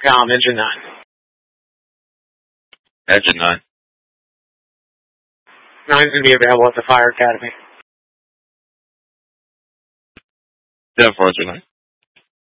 Engine 9. Engine 9. 9's going to be available at the Fire Academy. 10-4, Engine 9.